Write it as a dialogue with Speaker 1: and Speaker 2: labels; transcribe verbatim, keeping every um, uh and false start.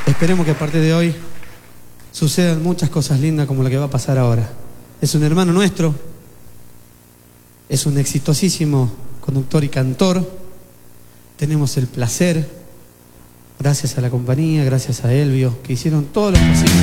Speaker 1: Esperemos que a partir de hoy sucedan muchas cosas lindas como la que va a pasar ahora. Es un hermano nuestro, es un exitosísimo conductor y cantor. Tenemos el placer, gracias a la compañía, gracias a Elvio, que hicieron todo lo posible.